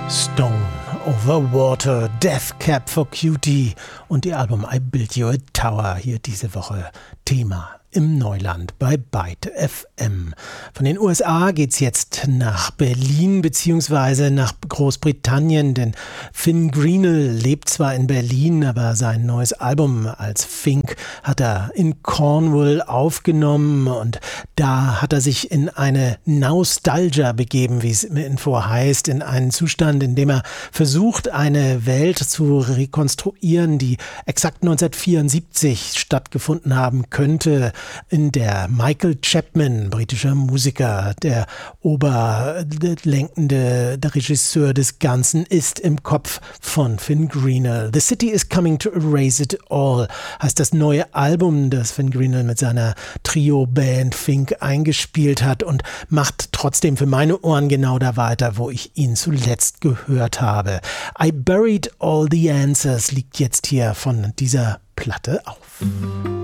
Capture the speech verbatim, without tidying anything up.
Stone Over Water, Death Cab for Cutie und ihr Album I Built You a Tower, hier diese Woche Thema im Neuland bei Byte F M. Von den U S A geht's jetzt nach Berlin bzw. nach Großbritannien, denn Finn Greenell lebt zwar in Berlin, aber sein neues Album als Fink hat er in Cornwall aufgenommen und da hat er sich in eine Nostalgia begeben, wie es im Info heißt, in einen Zustand, in dem er versucht, eine Welt zu rekonstruieren, die exakt neunzehnhundertvierundsiebzig stattgefunden haben könnte, in der Michael Chapman, britischer Musiker, der oberlenkende der Regisseur des Ganzen, ist im Kopf von Finn Greenell. The City is Coming to Erase It All heißt das neue Album, das Finn Greenell mit seiner Trio-Band Fink eingespielt hat und macht trotzdem für meine Ohren genau da weiter, wo ich ihn zuletzt gehört habe. I Buried All the Answers liegt jetzt hier von dieser Platte auf.